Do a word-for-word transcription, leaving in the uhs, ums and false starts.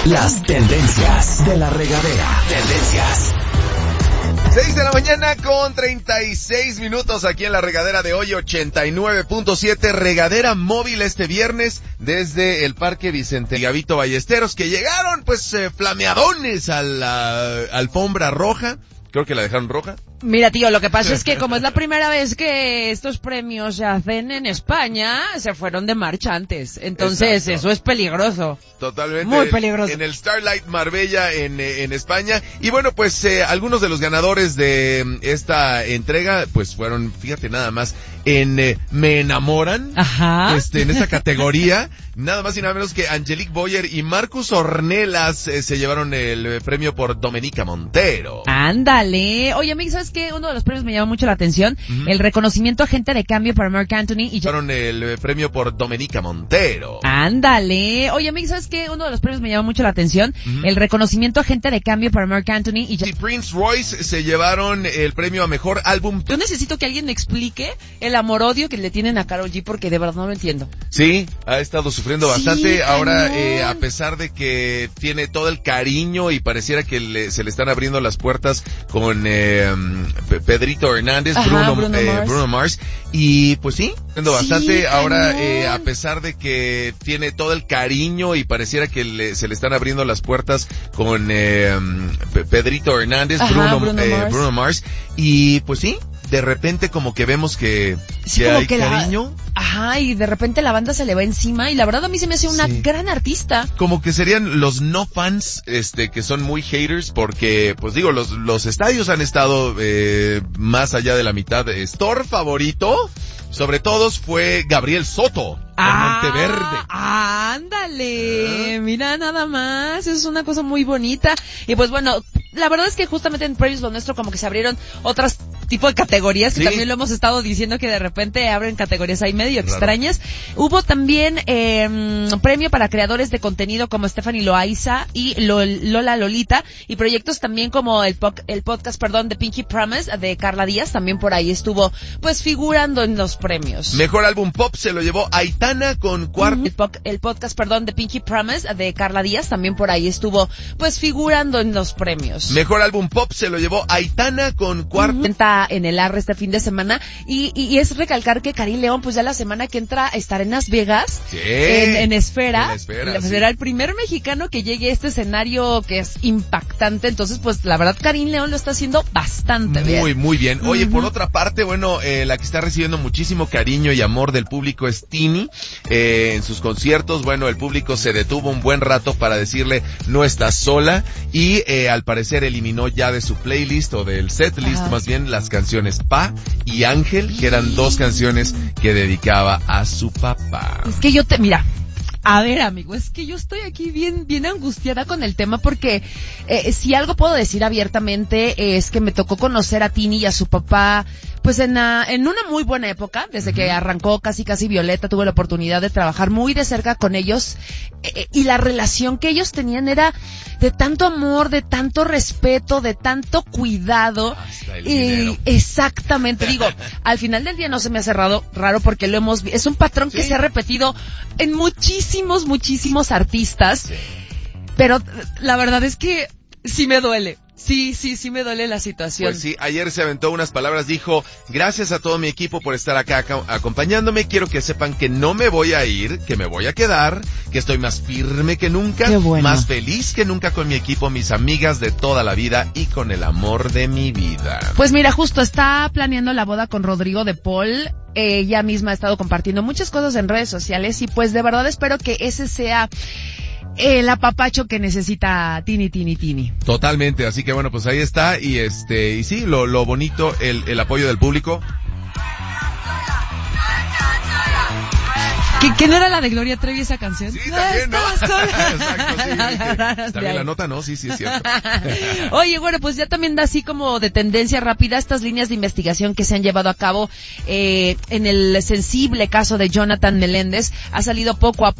Las tendencias de la regadera. Tendencias. seis de la mañana con treinta y seis minutos aquí en la regadera de hoy, ochenta y nueve punto siete, regadera móvil este viernes desde el Parque Vicente Gavito Ballesteros, que llegaron pues eh, flameadones a la alfombra roja. Creo que la dejaron roja. Mira, tío, lo que pasa es que como es la primera vez que estos premios se hacen en España, se fueron de marcha antes. Entonces, Exacto. Eso es peligroso. Totalmente. Muy peligroso. En el Starlight Marbella en, en España. Y bueno, pues eh, algunos de los ganadores de esta entrega, pues fueron, fíjate nada más, en eh, Me Enamoran. Ajá. Este, en esta categoría. Nada más y nada menos que Angelique Boyer y Marcus Ornelas eh, se llevaron el eh, premio por Domenica Montero. Ándale. Oye, amigo, ¿sabes qué? Uno de los premios me llamó mucho la atención. Uh-huh. El reconocimiento agente de cambio para Marc Anthony. Y llevaron el eh, premio por Domenica Montero. Ándale. Oye, amigo, ¿sabes qué? Uno de los premios me llamó mucho la atención. Uh-huh. El reconocimiento agente de cambio para Marc Anthony. Y, y Prince Royce se llevaron el premio a mejor álbum. Yo necesito que alguien me explique el amor-odio que le tienen a Karol G, porque de verdad no lo entiendo. Sí, ha estado sufriendo bastante. Sí, ahora, eh, a pesar de que tiene todo el cariño y pareciera que le, se le están abriendo las puertas con eh, Pedrito Hernández, Ajá, Bruno, Bruno, eh, Mars. Bruno Mars, y pues sí, sufriendo sí, bastante. Ahora, cañón. eh, a pesar de que tiene todo el cariño y pareciera que le, se le están abriendo las puertas con eh, Pedrito Hernández, Ajá, Bruno, Bruno, eh, Mars. Bruno Mars, y pues sí, de repente como que vemos que, sí, que como hay que cariño. La, ajá, y de repente la banda se le va encima y la verdad a mí se me hace una sí. gran artista. Como que serían los no fans, este, que son muy haters porque, pues digo, los, los estadios han estado, eh, más allá de la mitad. Thor favorito, sobre todos, fue Gabriel Soto. Ah, Monteverde. Ándale, ¿Ah? Mira nada más, es una cosa muy bonita. Y pues bueno, la verdad es que justamente en Premios Lo Nuestro como que se abrieron otras tipo de categorías, que sí. también lo hemos estado diciendo que de repente abren categorías ahí medio Raro. extrañas. Hubo también eh, premio para creadores de contenido como Stephanie Loaiza y Lola Lolita, y proyectos también como el, po- el podcast, perdón, de Pinky Promise de Carla Díaz, también por ahí estuvo pues figurando en los premios. Mejor álbum pop se lo llevó Aitana con cuarto. El, po- el podcast, perdón, de Pinky Promise de Carla Díaz, también por ahí estuvo pues figurando en los premios. Mejor álbum pop se lo llevó Aitana con cuarto. Uh-huh. En el Arre este fin de semana, y, y, y es recalcar que Karim León pues ya la semana que entra estará en Las Vegas, sí, en, en Esfera, en Esfera sí. será el primer mexicano que llegue a este escenario que es impactante. Entonces pues la verdad Karim León lo está haciendo bastante muy, bien. Muy muy bien. Oye, uh-huh. por otra parte, bueno, eh, la que está recibiendo muchísimo cariño y amor del público es Tini. Eh, en sus conciertos, bueno, el público se detuvo un buen rato para decirle no estás sola, y eh, al parecer eliminó ya de su playlist o del setlist, Ajá. más bien, las canciones Pa y Ángel, que eran dos canciones que dedicaba a su papá. Es que yo te, mira, a ver, amigo, es que yo estoy aquí bien, bien angustiada con el tema porque eh, si algo puedo decir abiertamente eh, es que me tocó conocer a Tini y a su papá pues en, a, en una muy buena época, desde uh-huh. que arrancó casi casi Violeta, tuve la oportunidad de trabajar muy de cerca con ellos, eh, y la relación que ellos tenían era de tanto amor, de tanto respeto, de tanto cuidado. Hasta el y dinero. Exactamente, digo, al final del día no se me hace raro, raro porque lo hemos es un patrón ¿Sí? que se ha repetido en muchísimos, muchísimos artistas, sí. pero la verdad es que sí me duele. Sí, sí, sí me duele la situación. Pues sí, ayer se aventó unas palabras, dijo, gracias a todo mi equipo por estar acá, acá acompañándome, quiero que sepan que no me voy a ir, que me voy a quedar, que estoy más firme que nunca, Qué bueno. más feliz que nunca con mi equipo, mis amigas de toda la vida y con el amor de mi vida. Pues mira, justo está planeando la boda con Rodrigo de Paul. Ella misma ha estado compartiendo muchas cosas en redes sociales y pues de verdad espero que ese sea el apapacho que necesita Tini, Tini, Tini. Totalmente, así que bueno, pues ahí está, y este, y sí, lo, lo bonito, el, el apoyo del público. ¿Qué, ¿Qué no era la de Gloria Trevi esa canción? Sí, también, ¿no? Exacto, sí. Está bien la nota, ¿no? Sí, sí, es cierto. Oye, bueno, pues ya también da así como de tendencia rápida estas líneas de investigación que se han llevado a cabo eh, en el sensible caso de Jonathan Meléndez. Ha salido poco a